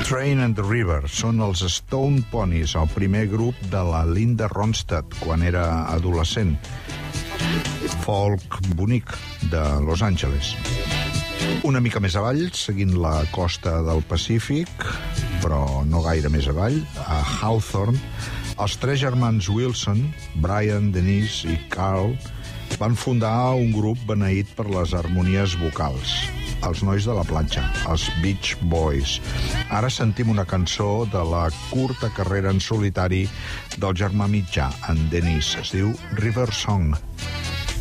Train and the River són els Stone Ponies, el primer grup de la Linda Ronstadt quan era adolescent. Folk bonic de Los Angeles. Una mica més avall, seguint la costa del Pacífic, però no gaire més avall, a Hawthorne, els tres germans Wilson, Brian, Denise i Carl, van fundar un grup beneït per les harmonies vocals, els nois de la platja, els Beach Boys. Ara sentim una cançó de la curta carrera en solitari del germà mitjà, en Denise. Es diu River Song.